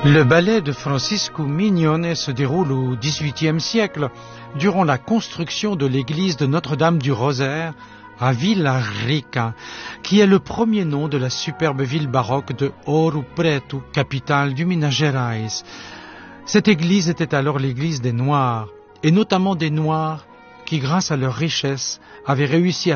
Le ballet de Francisco Mignone se déroule au XVIIIe siècle, durant la construction de l'église de Notre-Dame du Rosaire à Villa Rica, qui est le premier nom de la superbe ville baroque de Ouro Preto, capitale du Minas Gerais. Cette église était alors l'église des Noirs, et notamment des Noirs qui, grâce à leur richesse, avaient réussi à